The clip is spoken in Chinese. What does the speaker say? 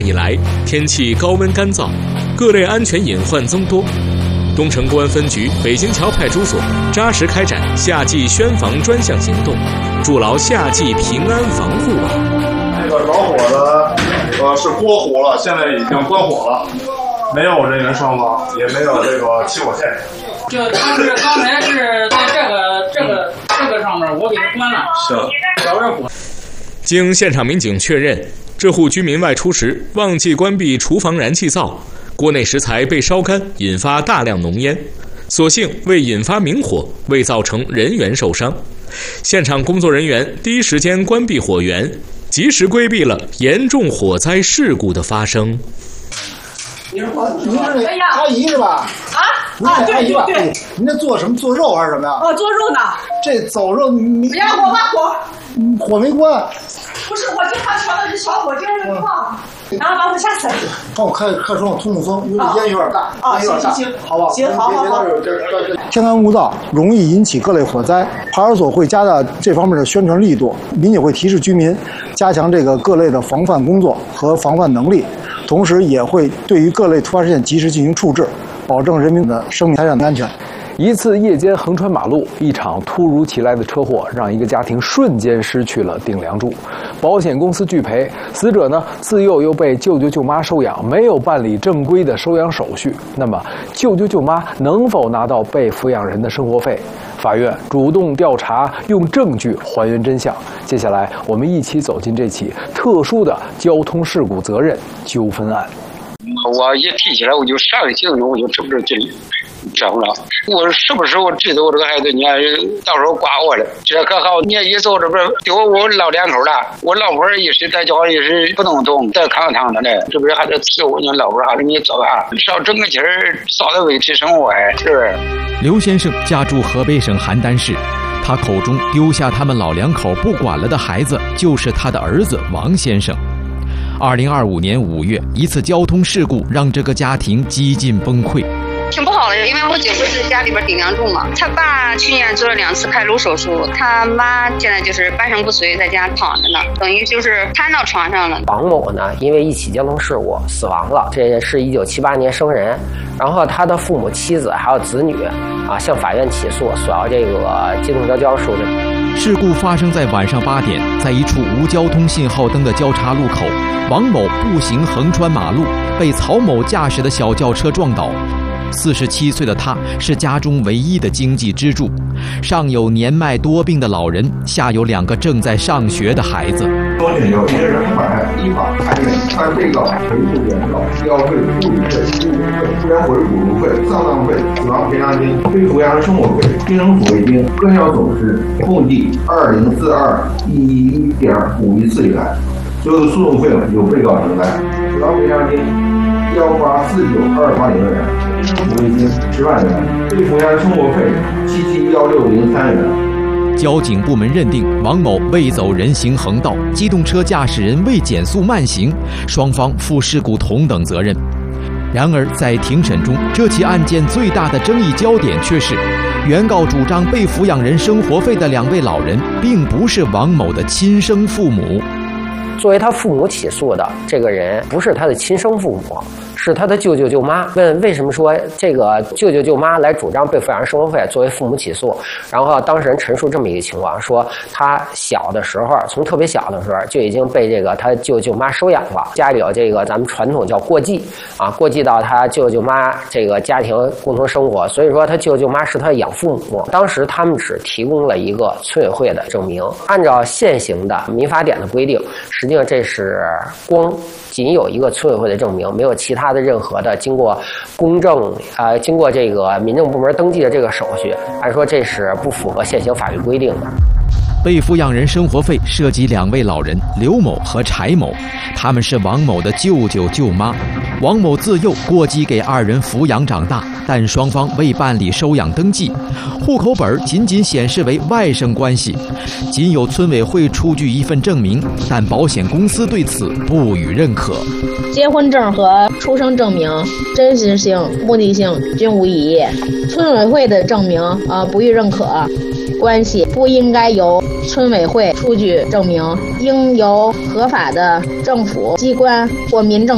以来，天气高温干燥，各类安全隐患增多。东城公安分局北京桥派出所扎实开展夏季宣防专项行动，筑牢夏季平安防护网。 这个着火的是锅糊了，现在已经关火了，没有人员伤亡，也没有这个起火现场。 就他是刚才是在这个上面，我给他关了，小热火。 经现场民警确认，这户居民外出时忘记关闭厨房燃气灶，锅内食材被烧干，引发大量浓烟，所幸未引发明火，未造成人员受伤。现场工作人员第一时间关闭火源，及时规避了严重火灾事故的发生。 您是阿姨是吧？ 对对对， 您这做什么？做肉还是什么呀？ 做肉呢。 这走肉你别火吧火没关。 不是，我经常调的是小火劲儿的放，然后把它下沉。 帮我开窗通通风，因为烟有点大。 行， 好吧。 行，好。 天干物燥，容易引起各类火灾。派出所会加大这方面的宣传力度，民警会提示居民加强这个各类的防范工作和防范能力，同时也会对于各类突发事件及时进行处置，保证人民的生命财产的安全。 一次夜间横穿马路，一场突如其来的车祸让一个家庭瞬间失去了顶梁柱，保险公司拒赔，死者呢自幼又被舅舅舅妈收养，没有办理正规的收养手续，那么舅舅舅妈能否拿到被抚养人的生活费？法院主动调查，用证据还原真相。接下来我们一起走进这起特殊的交通事故责任纠纷案。 我一提起来我就上来劲，我就止不住劲，知道吗？我是不是我知道我这个孩子，你看到时候刮我了，这可好，你一走这不是丢我老两口了，我老婆也是在家也是不能动，在炕上的嘞，这不是还得伺候你老婆还是你走吧，少挣个钱少得维持生活哎，是不是？ 刘先生家住河北省邯郸市，他口中丢下他们老两口不管了的孩子，就是他的儿子王先生。2025年5月，一次交通事故让这个家庭几近崩溃。 挺不好的，因为我姐夫是家里边顶梁柱嘛，他爸去年做了2次开颅手术，他妈现在就是半身不遂，在家躺着呢，等于就是瘫到床上了。 王某呢，因为一起交通事故死亡了，这是1978年生人，然后他的父母、妻子还有子女向法院起诉，索要这个机动车交通税。 事故发生在晚上8点，在一处无交通信号灯的交叉路口，王某步行横穿马路，被曹某驾驶的小轿车撞倒。47岁的他是家中唯一的经济支柱，上有年迈多病的老人，下有2个正在上学的孩子。 有些人依法判认，按被告陈述原告要为护理费、医务费、治疗毁补助费、丧葬费、死亡赔偿金、被抚养人生活费、精神抚慰金各项总值共计204211.514元，所有的诉讼费用由被告承担，死亡赔偿金1849280元，精神抚慰金10万元，被抚养人生活费7716003元。 交警部门认定王某未走人行横道，机动车驾驶人未减速慢行，双方负事故同等责任。然而在庭审中，这起案件最大的争议焦点却是，原告主张被抚养人生活费的2位老人并不是王某的亲生父母。 作为他父母起诉的这个人不是他的亲生父母，是他的舅舅舅妈。问为什么说这个舅舅舅妈来主张被抚养人生活费作为父母起诉？然后当事人陈述这么一个情况，说他小的时候，从特别小的时候就已经被这个他舅舅妈收养了，家里有这个咱们传统叫过继过继到他舅舅妈这个家庭共同生活，所以说他舅舅妈是他的养父母。当时他们只提供了一个村委会的证明，按照现行的民法典的规定，实际上这是仅有一个村委会的证明，没有其他的任何的经过公证经过这个民政部门登记的这个手续，按说这是不符合现行法律规定的。 被抚养人生活费涉及2位老人刘某和柴某，他们是王某的舅舅舅妈。王某自幼过继给2人抚养长大，但双方未办理收养登记，户口本仅仅显示为外甥关系，仅有村委会出具一份证明，但保险公司对此不予认可。 结婚证和出生证明真实性、目的性均无异议，村委会的证明不予认可。关系不应该由村委会出具证明，应由合法的政府机关或民政